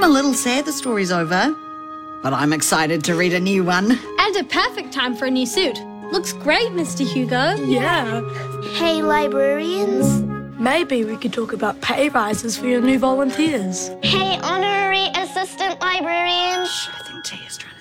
a little sad the story's over, but I'm excited to read a new one. And a perfect time for a new suit. Looks great, Mr. Hugo. Yeah. Hey, librarians. Maybe we could talk about pay rises for your new volunteers. Hey, honorary assistant librarians. I think Tea is trying